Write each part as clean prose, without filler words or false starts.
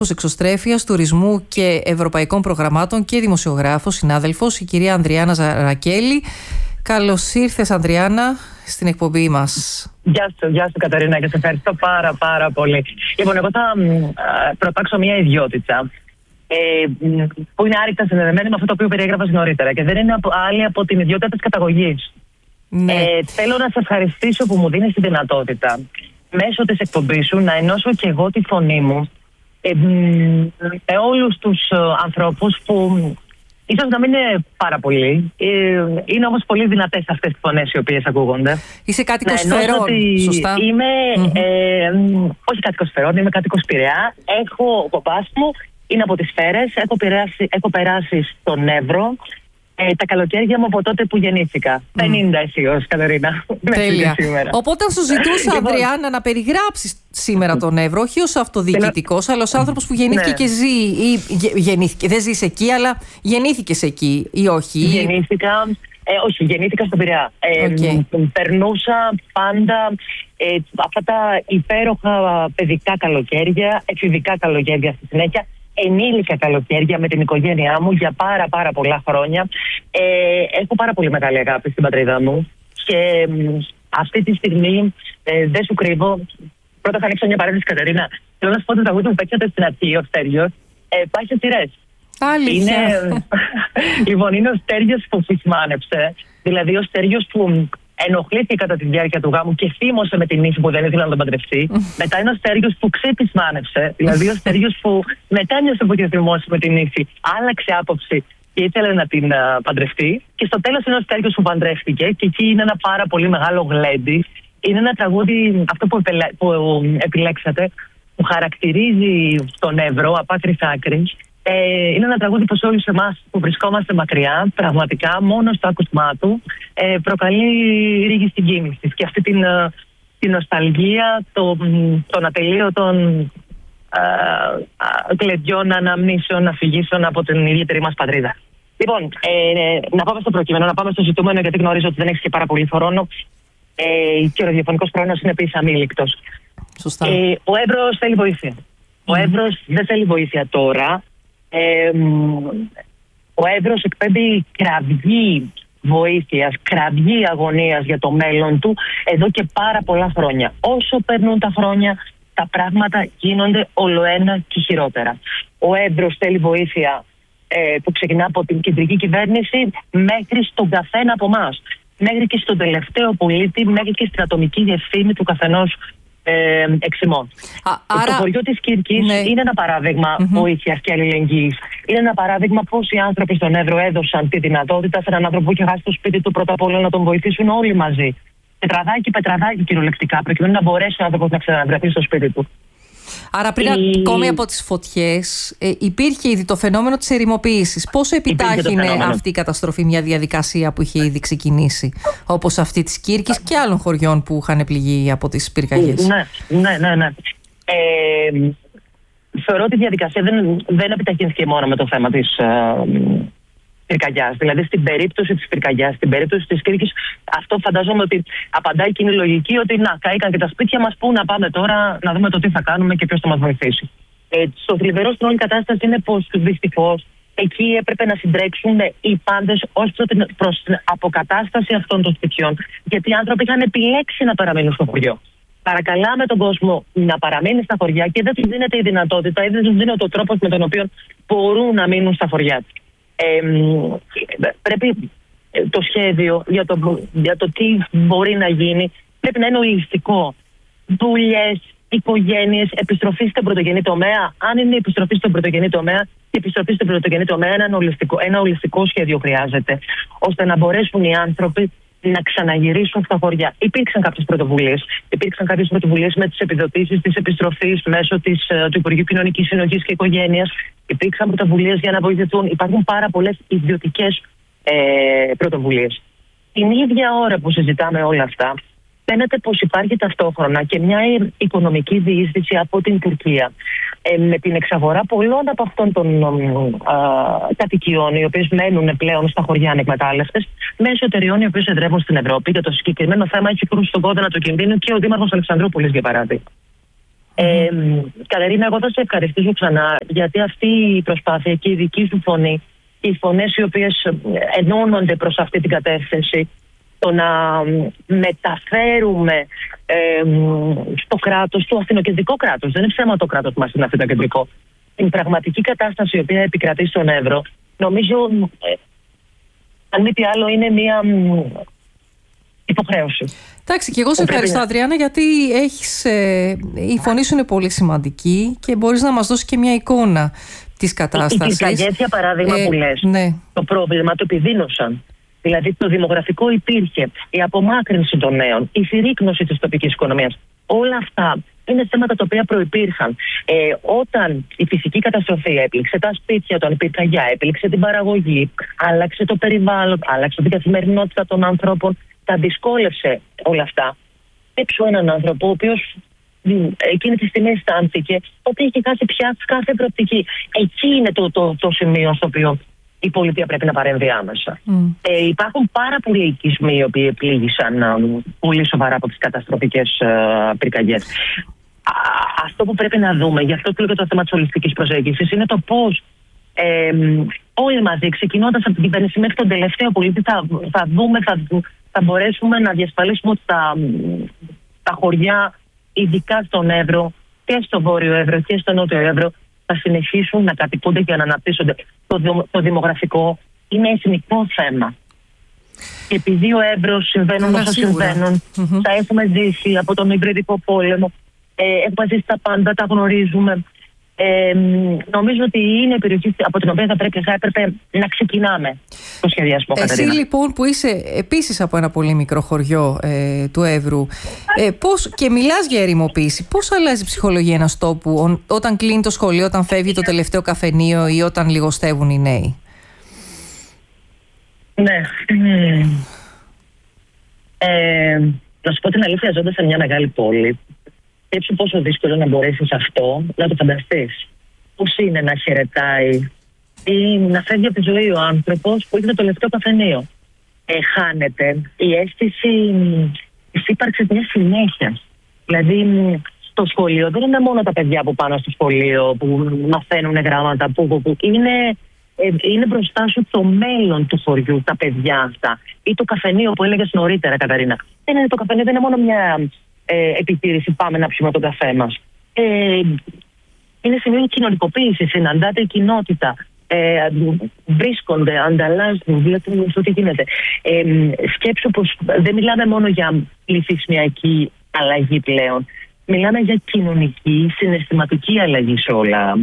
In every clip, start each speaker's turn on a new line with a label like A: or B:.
A: Εξωστρέφειας, τουρισμού και ευρωπαϊκών προγραμμάτων και δημοσιογράφος, συνάδελφος, η κυρία Ανδριάννα Ζαρακέλη. Καλώς ήρθες, Ανδριάννα, στην εκπομπή μας.
B: Γεια σου Κατερίνα, και σε ευχαριστώ πάρα πολύ. Λοιπόν, εγώ θα προτάξω μια ιδιότητα που είναι άρρηκτα συνδεδεμένη με αυτό το οποίο περιέγραφα νωρίτερα και δεν είναι άλλη από την ιδιότητα της καταγωγής.
A: Ναι.
B: Θέλω να σε ευχαριστήσω που μου δίνεις τη δυνατότητα μέσω της εκπομπής σου να ενώσω και εγώ τη φωνή μου με όλους τους ανθρώπους που ίσως να μην είναι πάρα πολλοί, είναι όμως πολύ δυνατές αυτές τις φωνές οι οποίες ακούγονται.
A: Είσαι κάτοικος Φερών, σωστά?
B: Είμαι, όχι κάτοικος Φερών, είμαι κάτοικος Πειραιά. Ο παπάς μου είναι από τις Φέρες, έχω περάσει στον Εύρο. Τα καλοκαίρια μου από τότε που γεννήθηκα. 50 αισίως, Κατερίνα.
A: Τέλεια. Οπότε σου ζητούσα, Ανδριάννα, να περιγράψεις σήμερα τον Εύρο, όχι ως αυτοδιοικητικός, αλλά ως άνθρωπος που γεννήθηκε και ζει. Γεννήθηκε, δεν ζεις εκεί, αλλά γεννήθηκες εκεί ή όχι?
B: Όχι, γεννήθηκα στον Πειραιά. Περνούσα πάντα αυτά τα υπέροχα παιδικά καλοκαίρια, εφηβικά καλοκαίρια στη συνέχεια. Ενήλικα καλοκαίρια με την οικογένειά μου για πάρα πολλά χρόνια. Έχω πάρα πολύ μεγάλη αγάπη στην πατρίδα μου και αυτή τη στιγμή δεν σου κρύβω. Πρώτα θα ανοίξω μια παρένθεση, Κατερίνα. Θέλω να σου πω ότι το τραγούδι που παίξατε στην αρχή, ο Στέργιος, πάει σε σειρές. Λοιπόν, είναι ο Στέργιος που φυσμάνεψε. Δηλαδή ο Στέργιος που ενοχλήθηκε κατά τη διάρκεια του γάμου και θύμωσε με την ύφη που δεν ήθελε να τον παντρευτεί. Μετά είναι ο Στέργιος που ξεπισμάνευσε. Δηλαδή ο Στέργιος που μετάνιωσε που είχε θυμώσει με την ύφη, άλλαξε άποψη και ήθελε να την παντρευτεί. Και στο τέλος είναι ο Στέργιος που παντρεύτηκε. Και εκεί είναι ένα πάρα πολύ μεγάλο γλέντι. Είναι ένα τραγούδι, αυτό που επιλέξατε, που χαρακτηρίζει τον Εύρο από άκρη σ' άκρη. Είναι ένα τραγούδι που σε όλους εμάς που βρισκόμαστε μακριά, πραγματικά μόνο στο άκουσμά του προκαλεί ρίγη συγκίνησης και αυτή την νοσταλγία των ατελείωτων κλεδιών, αναμνήσεων, αφηγήσεων από την ιδιαίτερη μας πατρίδα. Λοιπόν, να πάμε στο προκείμενο, να πάμε στο ζητούμενο, γιατί γνωρίζω ότι δεν έχεις και πάρα πολύ χρόνο και ο ραδιοφωνικός χρόνος είναι επίσης αμήλικτος.
A: Σωστά.
B: Ο Εύρος θέλει βοήθεια. Ο Εύρος δεν θέλει βοήθεια τώρα. Ο Εύρος εκπέμπει κραυγή βοήθειας, κραυγή αγωνίας για το μέλλον του εδώ και πάρα πολλά χρόνια. Όσο περνούν τα χρόνια, τα πράγματα γίνονται ολοένα και χειρότερα. Ο Εύρος θέλει βοήθεια που ξεκινά από την κεντρική κυβέρνηση μέχρι στον καθένα από εμάς. Μέχρι και στον τελευταίο πολίτη, μέχρι και στην ατομική ευθύνη του καθενός εξημών. Το χωριό της Κύρκης είναι ένα παράδειγμα βοήθειας και αλληλεγγύης. Είναι ένα παράδειγμα πώς οι άνθρωποι στον Εύρο έδωσαν τη δυνατότητα σε έναν άνθρωπο που είχε χάσει το σπίτι του πρώτα απ' όλα να τον βοηθήσουν όλοι μαζί. Πετραδάκι κυριολεκτικά, προκειμένου να μπορέσει ο άνθρωπος να ξαναβρεθεί στο σπίτι του.
A: Άρα πριν ακόμη από τις φωτιές υπήρχε ήδη το φαινόμενο της ερημοποίησης. Πόσο επιτάχυνε αυτή η καταστροφή μια διαδικασία που είχε ήδη ξεκινήσει, όπως αυτή της Κύρκης και άλλων χωριών που είχαν πληγεί από τις πυρκαγιές?
B: Ναι. Θεωρώ ότι η διαδικασία δεν επιταχύνθηκε μόνο με το θέμα της πυρκαγιάς. Δηλαδή στην περίπτωση της πυρκαγιάς, στην περίπτωση της Κύρκης, αυτό φαντάζομαι ότι απαντάει εκείνη η λογική ότι να, καήκαν και τα σπίτια μας, πού να πάμε τώρα να δούμε το τι θα κάνουμε και ποιος θα μας βοηθήσει. Στο θλιβερό στην όλη κατάσταση είναι πως δυστυχώς εκεί έπρεπε να συντρέξουν οι πάντες ως προς την αποκατάσταση αυτών των σπιτιών, γιατί οι άνθρωποι είχαν επιλέξει να παραμείνουν στο χωριό. Παρακαλάμε τον κόσμο να παραμείνει στα χωριά και δεν τους δίνεται η δυνατότητα ή δεν τους δίνεται ο τρόπος με τον οποίο μπορούν να μείνουν στα χωριά. Πρέπει το σχέδιο για το τι μπορεί να γίνει πρέπει να είναι ολιστικό. Δουλειές, οικογένειες, επιστροφή στον πρωτογενή τομέα. Αν είναι η επιστροφή στον πρωτογενή τομέα, η επιστροφή στον πρωτογενή τομέα ένα ολιστικό σχέδιο χρειάζεται, ώστε να μπορέσουν οι άνθρωποι να ξαναγυρίσουν στα χωριά. Υπήρξαν κάποιες πρωτοβουλίες με τις επιδοτήσεις της επιστροφής μέσω του Υπουργείου Κοινωνικής Συνοχής και Οικογένειας. Υπήρξαν πρωτοβουλίες για να βοηθηθούν. Υπάρχουν πάρα πολλές ιδιωτικές πρωτοβουλίες. Την ίδια ώρα που συζητάμε όλα αυτά, φαίνεται πως υπάρχει ταυτόχρονα και μια οικονομική διείσδυση από την Τουρκία με την εξαγορά πολλών από αυτών των κατοικιών, οι οποίες μένουν πλέον στα χωριά ανεκμετάλλευτες, μέσω εταιρεών οι οποίες εδρεύουν στην Ευρώπη. Για το συγκεκριμένο θέμα έχει κρούσει στον κόδωνα του κινδύνου και ο Δήμαρχος Αλεξανδρούπολης, για παράδειγμα. Κατερίνα, εγώ θα σε ευχαριστήσω ξανά, γιατί αυτή η προσπάθεια και η δική σου φωνή, οι φωνές οι οποίες ενώνονται προς αυτή την κατεύθυνση, το να μεταφέρουμε στο κράτος, το αθηνοκεντρικό κράτος, δεν είναι θέμα το κράτος μας είναι αθηνοκεντρικό, την πραγματική κατάσταση η οποία επικρατεί στον Εύρο, νομίζω, αν μη τι άλλο, είναι μια υποχρέωση.
A: Εντάξει, και εγώ σε ευχαριστώ, Ανδριάννα, γιατί η φωνή σου είναι πολύ σημαντική και μπορείς να μας δώσει και μια εικόνα της κατάστασης.
B: Οι πυρκαγιές, για παράδειγμα, που λες,
A: ναι.
B: Το πρόβλημα το επιδίνωσαν. Δηλαδή, το δημογραφικό υπήρχε, η απομάκρυνση των νέων, η συρρίκνωση της τοπικής οικονομίας. Όλα αυτά είναι θέματα τα οποία προϋπήρχαν. Όταν η φυσική καταστροφή έπληξε τα σπίτια των πυρκαγιά, έπληξε την παραγωγή, άλλαξε το περιβάλλον, άλλαξε την καθημερινότητα των ανθρώπων, τα δυσκόλευσε όλα αυτά.Έψω έναν άνθρωπο, ο οποίος εκείνη τη στιγμή αισθάνθηκε ότι είχε χάσει πια κάθε προοπτική. Εκεί είναι το σημείο στο οποίο η πολιτεία πρέπει να παρέμβει άμεσα. Υπάρχουν πάρα πολλοί οικισμοί οι οποίοι επλήγησαν πολύ σοβαρά από τις καταστροφικές πυρκαγιές. Αυτό που πρέπει να δούμε, γι' αυτό και το θέμα της ολιστικής προσέγγισης, είναι το πώς όλοι μαζί, ξεκινώντας από την κυβέρνηση μέχρι τον τελευταίο πολίτη, θα μπορέσουμε να διασφαλίσουμε ότι τα χωριά, ειδικά στον Εύρο και στο Βόρειο Εύρο και στο Νότιο Εύρο, θα συνεχίσουν να κατοικούνται και να αναπτύσσονται. Το δημογραφικό είναι εθνικό θέμα. Και επειδή ο Εύρος συμβαίνουν όσα συμβαίνουν, τα έχουμε ζήσει από τον Υβριδικό πόλεμο, έχουμε ζήσει τα πάντα, τα γνωρίζουμε. Νομίζω ότι είναι η περιοχή από την οποία θα έπρεπε να ξεκινάμε το σχεδιασμό.
A: Εσύ λοιπόν που είσαι επίσης από ένα πολύ μικρό χωριό του Εύρου και μιλάς για ερημοποίηση, πώς αλλάζει η ψυχολογία ενός τόπου όταν κλείνει το σχολείο, όταν φεύγει το τελευταίο καφενείο ή όταν λιγοστεύουν οι νέοι?
B: Ναι. Να σου πω την αλήθεια, ζώντας σε μια μεγάλη πόλη, σκέψου πόσο δύσκολο να μπορέσεις αυτό να το φανταστείς. Πώς είναι να χαιρετάει ή να φεύγει από τη ζωή ο άνθρωπος που έχει το τελευταίο καφενείο. Χάνεται η αίσθηση της ύπαρξης μιας συνέχειας. Δηλαδή, στο σχολείο δεν είναι μόνο τα παιδιά που πάνε στο σχολείο, που μαθαίνουν γράμματα, που είναι μπροστά σου το μέλλον του χωριού, τα παιδιά αυτά. Ή το καφενείο που έλεγες νωρίτερα, Καταρίνα. Το καφενείο δεν είναι μόνο μια επιχείρηση, πάμε να πιούμε τον καφέ μας. Είναι σημείο κοινωνικοποίηση, συναντάται η κοινότητα, βρίσκονται, ανταλλάσσουν, βλέπουν τι γίνεται. Σκέψου πως δεν μιλάμε μόνο για πληθυσμιακή αλλαγή πλέον, μιλάμε για κοινωνική, συναισθηματική αλλαγή σε όλα.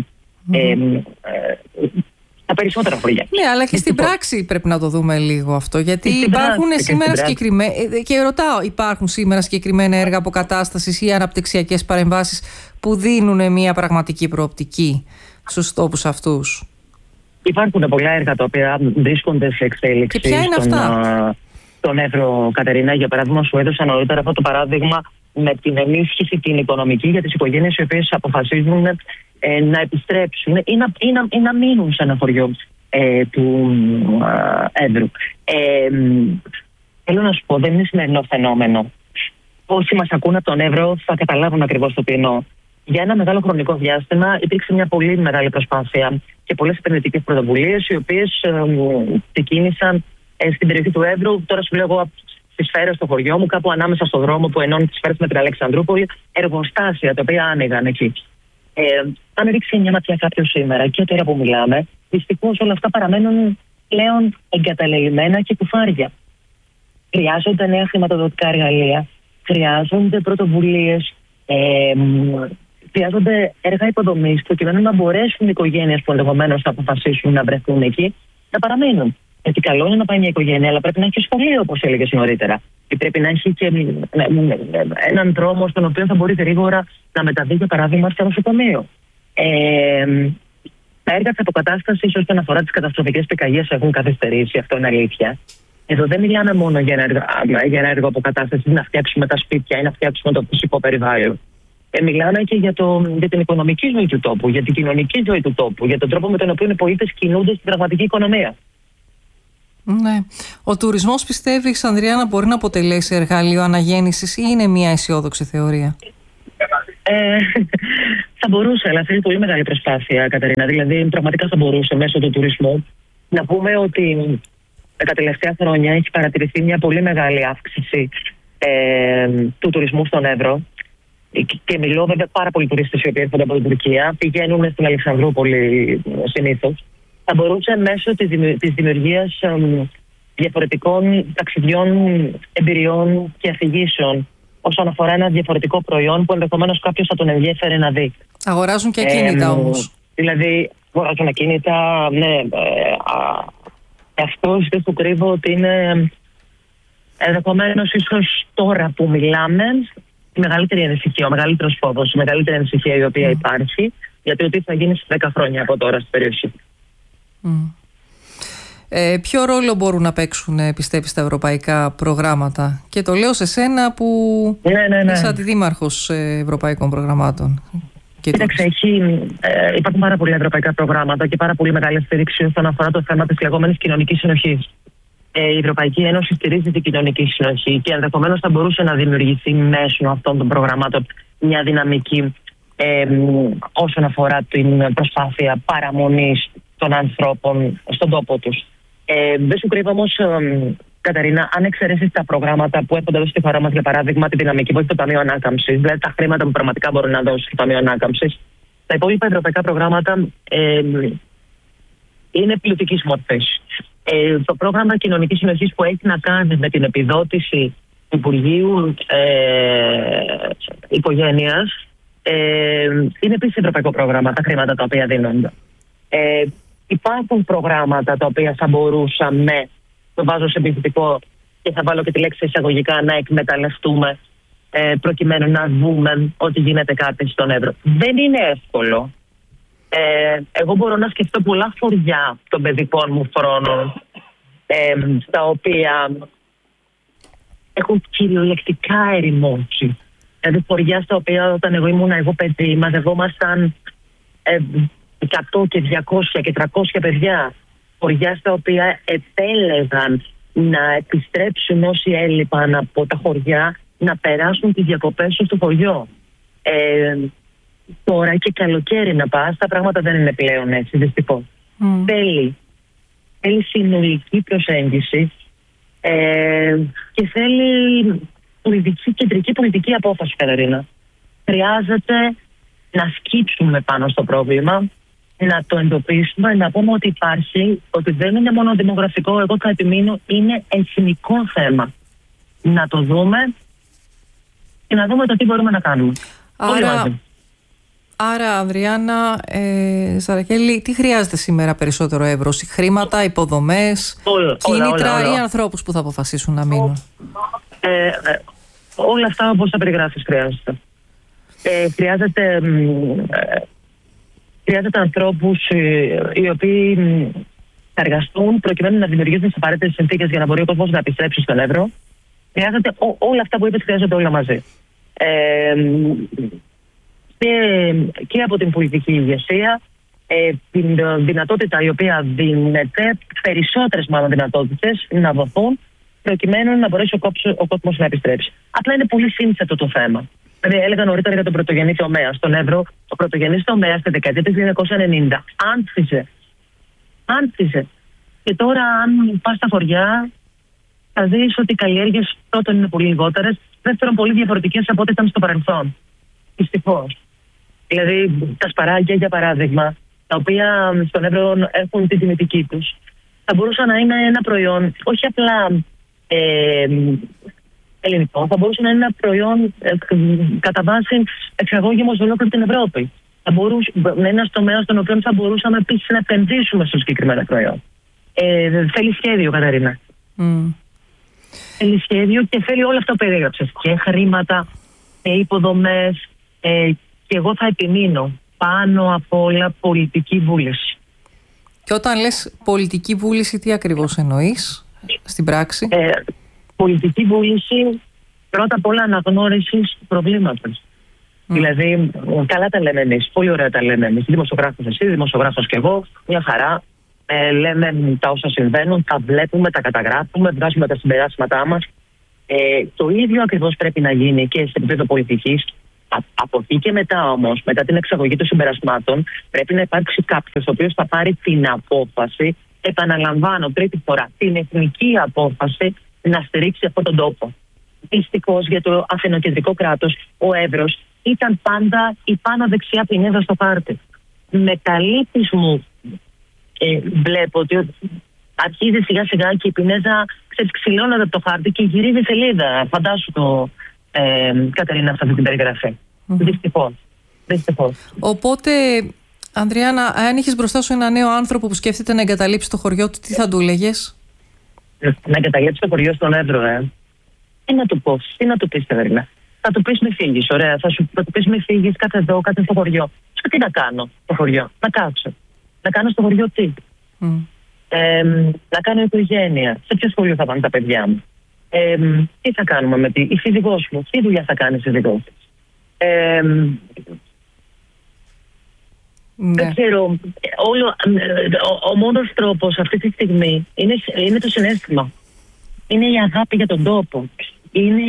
B: Τα περισσότερα χωριά.
A: Ναι, αλλά και στην πράξη πρέπει να το δούμε λίγο αυτό. Γιατί υπάρχουν σήμερα συγκεκριμένα. Και ρωτάω, υπάρχουν σήμερα συγκεκριμένα έργα αποκατάστασης ή αναπτυξιακές παρεμβάσεις που δίνουν μια πραγματική προοπτική στους τόπους αυτούς?
B: Υπάρχουν πολλά έργα τα οποία βρίσκονται σε εξέλιξη.
A: Και ποια είναι αυτά?
B: Στον Εύρο, Κατερίνα, για παράδειγμα, σου έδωσα νωρίτερα αυτό το παράδειγμα με την ενίσχυση την οικονομική για τις οικογένειες οι οποίες αποφασίζουν να επιστρέψουν ή να μείνουν σε ένα χωριό του Εύρου. Θέλω να σου πω, δεν είναι σημερινό φαινόμενο. Όσοι μας ακούν από τον Εύρο θα καταλάβουν ακριβώς το τι εννοώ. Για ένα μεγάλο χρονικό διάστημα υπήρξε μια πολύ μεγάλη προσπάθεια και πολλές επενδυτικές πρωτοβουλίες οι οποίες ξεκίνησαν στην περιοχή του Εύρου. Τώρα σου λέω εγώ στη σφαίρα στο χωριό μου, κάπου ανάμεσα στο δρόμο που ενώνει τις σφαίρες με την Αλεξανδρούπολη, εργοστάσια τα οποία άνοιγαν εκεί. Αν ρίξει μια ματιά κάποιο σήμερα και τώρα που μιλάμε, δυστυχώς όλα αυτά παραμένουν πλέον εγκαταλελειμμένα και κουφάρια. Χρειάζονται νέα χρηματοδοτικά εργαλεία, χρειάζονται πρωτοβουλίες, χρειάζονται έργα υποδομής προκειμένου να μπορέσουν οι οικογένειες που ενδεχομένως θα αποφασίσουν να βρεθούν εκεί να παραμείνουν. Γιατί καλό είναι να πάει μια οικογένεια, αλλά πρέπει να έχει σχολείο, όπως έλεγες νωρίτερα. Και πρέπει να έχει και έναν δρόμο στον οποίο θα μπορεί γρήγορα να μεταβεί, για παράδειγμα, στο νοσοκομείο. Τα έργα της αποκατάστασης όσον αφορά τις καταστροφικές πυρκαγιές έχουν καθυστερήσει, αυτό είναι αλήθεια. Εδώ δεν μιλάμε μόνο για ένα έργο αποκατάστασης, να φτιάξουμε τα σπίτια ή να φτιάξουμε το φυσικό περιβάλλον. Μιλάμε και για την οικονομική ζωή του τόπου, για την κοινωνική ζωή του τόπου, για τον τρόπο με τον οποίο οι πολίτες κινούνται στην πραγματική οικονομία.
A: Ναι. Ο τουρισμός, πιστεύεις, Ανδριάννα, μπορεί να αποτελέσει εργαλείο αναγέννησης ή είναι μια αισιόδοξη θεωρία?
B: Θα μπορούσε, αλλά θέλει πολύ μεγάλη προσπάθεια, Κατερίνα. Δηλαδή, πραγματικά θα μπορούσε μέσω του τουρισμού. Να πούμε ότι τα τελευταία χρόνια έχει παρατηρηθεί μια πολύ μεγάλη αύξηση του τουρισμού στον Εύρο. Και μιλώ βέβαια πάρα πολλοί τουρίστες οι οποίοι έρχονται από την Τουρκία, πηγαίνουν στην Αλεξανδρούπολη συνήθως. Θα μπορούσε μέσω της δημιουργίας διαφορετικών ταξιδιών, εμπειριών και αφηγήσεων όσον αφορά ένα διαφορετικό προϊόν που ενδεχομένως κάποιος θα τον ενδιέφερε να δει.
A: Αγοράζουν και ακίνητα όμως.
B: Δηλαδή, αγοράζουν ακίνητα, ναι. Αυτό δεν το κρύβω ότι είναι ενδεχομένως ίσως τώρα που μιλάμε η μεγαλύτερη ανησυχία, ο μεγαλύτερος φόβος, η μεγαλύτερη ανησυχία η οποία υπάρχει για το τι θα γίνει σε 10 χρόνια από τώρα στην περιοχή.
A: Ποιο ρόλο μπορούν να παίξουν, πιστεύεις, τα ευρωπαϊκά προγράμματα? Και το λέω σε σένα που είσαι αντιδήμαρχος ευρωπαϊκών προγραμμάτων.
B: Κοίταξε, υπάρχουν πάρα πολλά ευρωπαϊκά προγράμματα και πάρα πολύ μεγάλη στήριξη όσον αφορά το θέμα της λεγόμενης κοινωνικής συνοχής. Η Ευρωπαϊκή Ένωση στηρίζει την κοινωνική συνοχή και ενδεχομένως θα μπορούσε να δημιουργηθεί μέσω αυτών των προγραμμάτων μια δυναμική όσον αφορά την προσπάθεια παραμονής των ανθρώπων στον τόπο τους. Δεν σου κρύβω όμως, Καταρίνα, αν εξαιρέσεις τα προγράμματα που έρχονται εδώ στη χώρα μας, για παράδειγμα, τη δυναμική που έχει το Ταμείο Ανάκαμψης, δηλαδή τα χρήματα που πραγματικά μπορεί να δώσει το Ταμείο Ανάκαμψης, τα υπόλοιπα ευρωπαϊκά προγράμματα είναι πληθυντικής μορφής. Το πρόγραμμα κοινωνικής συνοχής που έχει να κάνει με την επιδότηση του Υπουργείου Οικογένειας είναι επίσης ευρωπαϊκό πρόγραμμα, τα χρήματα τα οποία δίνονται. Υπάρχουν προγράμματα τα οποία θα μπορούσαμε, το βάζω σε επιθετικό και θα βάλω και τη λέξη εισαγωγικά, να εκμεταλλευτούμε προκειμένου να δούμε ότι γίνεται κάτι στον Εύρο. Δεν είναι εύκολο. Εγώ μπορώ να σκεφτώ πολλά χωριά των παιδικών μου χρόνων τα οποία έχουν κυριολεκτικά ερημώσει. Δηλαδή χωριά στα οποία όταν εγώ παιδί μαζευόμασταν 100 και 200 και 300 παιδιά. Χωριά στα οποία επέλεγαν να επιστρέψουν όσοι έλειπαν από τα χωριά να περάσουν τις διακοπές τους στο χωριό. Τώρα και καλοκαίρι να πας, τα πράγματα δεν είναι πλέον έτσι, δυστυχώς. Θέλει συνολική προσέγγιση και θέλει κεντρική πολιτική απόφαση, Κατερίνα. Χρειάζεται να σκύψουμε πάνω στο πρόβλημα, να το εντοπίσουμε, να πούμε ότι υπάρχει, ότι δεν είναι μόνο δημογραφικό, εγώ θα επιμείνω, είναι εθνικό θέμα. Να το δούμε και να δούμε το τι μπορούμε να κάνουμε.
A: Άρα, Ανδριάννα Ζαρακέλη, τι χρειάζεται σήμερα περισσότερο Εύρος? Χρήματα, υποδομές, κίνητρα ή ανθρώπους που θα αποφασίσουν να μείνουν?
B: Όλα αυτά όπως τα περιγράφεις χρειάζεται. Χρειάζεται ανθρώπους οι οποίοι θα εργαστούν προκειμένου να δημιουργήσουν τις απαραίτητες συνθήκες για να μπορεί ο κόσμος να επιστρέψει στον Εύρο. Χρειάζεται όλα αυτά που είπες, χρειάζονται όλα μαζί. Και από την πολιτική ηγεσία, την δυνατότητα η οποία δίνεται, περισσότερες μάλλον δυνατότητες να δοθούν προκειμένου να μπορέσει ο κόσμος να επιστρέψει. Απλά είναι πολύ σύνθετο το θέμα. Δηλαδή, έλεγα νωρίτερα για τον πρωτογενή τομέα. Στον Εύρο, ο πρωτογενής τομέας στη δεκαετία του 1990 άνθιζε. Και τώρα, αν πας στα χωριά, θα δεις ότι οι καλλιέργειες πρώτον είναι πολύ λιγότερες, δεύτερον πολύ διαφορετικές από ό,τι ήταν στο παρελθόν. Δυστυχώς. Δηλαδή, τα σπαράγγια, για παράδειγμα, τα οποία στον Εύρο έχουν τη τιμητική τους, θα μπορούσαν να είναι ένα προϊόν, όχι απλά ελληνικό, θα μπορούσε να είναι ένα προϊόν κατά βάση εξαγώγημο σε ολόκληρη την Ευρώπη. Θα μπορούσε να είναι ένα τομέα στον οποίο θα μπορούσαμε επίσης να επενδύσουμε στο συγκεκριμένο προϊόν. Θέλει σχέδιο, Καταρίνα. Θέλει σχέδιο και θέλει όλα αυτά που περιέγραψες. Και χρήματα και υποδομές. Και εγώ θα επιμείνω πάνω απ' όλα πολιτική βούληση.
A: Και όταν λες πολιτική βούληση, τι ακριβώς εννοείς στην πράξη?
B: Πολιτική βούληση, πρώτα απ' όλα αναγνώριση του προβλήματος. Δηλαδή, καλά τα λέμε εμείς, πολύ ωραία τα λέμε εμείς. Δημοσιογράφος εσύ, δημοσιογράφος και εγώ, μια χαρά. Λέμε τα όσα συμβαίνουν, τα βλέπουμε, τα καταγράφουμε, βγάζουμε τα συμπεράσματά μας. Το ίδιο ακριβώς πρέπει να γίνει και σε επίπεδο πολιτικής, Από εκεί και μετά όμως, μετά την εξαγωγή των συμπερασμάτων, πρέπει να υπάρξει κάποιος ο οποίος θα πάρει την απόφαση, επαναλαμβάνω τρίτη φορά, την εθνική απόφαση να στηρίξει αυτόν τον τόπο. Δυστυχώς για το αθηνοκεντρικό κράτος, ο Εύρος ήταν πάντα η πάνω δεξιά πινέδα στο χάρτη. Με τα λύπης μου βλέπω ότι αρχίζει σιγά σιγά και η πινέζα ξυλώνεται από το χάρτη και γυρίζει σελίδα. Φαντάσου το, Κατερίνα, σε αυτή την περιγραφή. Δυστυχώς.
A: Οπότε, Ανδριάννα, αν είχες μπροστά σου ένα νέο άνθρωπο που σκέφτεται να εγκαταλείψει το χωριό του, τι θα του έλεγες?
B: Να εγκαταλείψει το χωριό στον Εύρο, Τι να του πω, τι να του πεις, Κατερίνα? Θα του πεις μη φύγεις, ωραία. Θα του πεις μη φύγεις, κάτσε εδώ, κάτσε στο χωριό. Και τι να κάνω στο χωριό? Να κάτσω. Να κάνω στο χωριό τι? Να κάνω οικογένεια. Σε ποιο σχολείο θα πάνε τα παιδιά μου? Τι θα κάνουμε με η σύζυγός μου? Τι δουλειά θα κάνει η σύζυγός της? Δεν ξέρω. Ο μόνος τρόπος αυτή τη στιγμή είναι το συναίσθημα. Είναι η αγάπη για τον τόπο. Είναι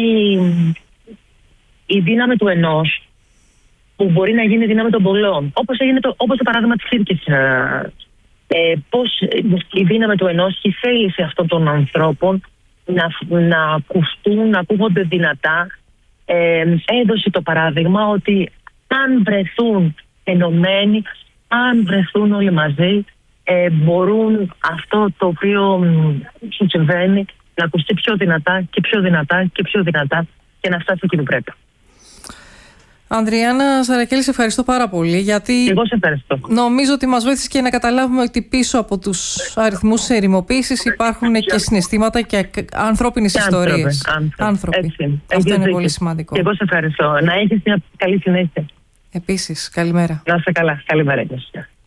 B: η δύναμη του ενός που μπορεί να γίνει δύναμη των πολλών. Όπως το παράδειγμα της Χίρκης. Πώς η δύναμη του ενός και η θέληση αυτών των ανθρώπων να ακουστούν, να ακούγονται δυνατά, έδωσε το παράδειγμα ότι αν βρεθούν ενωμένοι, αν βρεθούν όλοι μαζί, μπορούν αυτό το οποίο σου συμβαίνει να ακουστεί πιο δυνατά και πιο δυνατά και πιο δυνατά και να φτάσει εκεί που πρέπει.
A: Ανδριάννα Σαρακέλη, σε ευχαριστώ πάρα πολύ, γιατί
B: εγώ σε ευχαριστώ.
A: Νομίζω ότι μας βοήθησε και να καταλάβουμε ότι πίσω από τους αριθμούς ερημοποίησης υπάρχουν και συναισθήματα και ανθρώπινες ιστορίες. Άνθρωποι. Αυτό είναι πολύ σημαντικό.
B: Και εγώ σε ευχαριστώ. Να έχεις μια καλή συνέχεια.
A: Επίσης, καλημέρα.
B: Να είσαι καλά. Καλημέρα.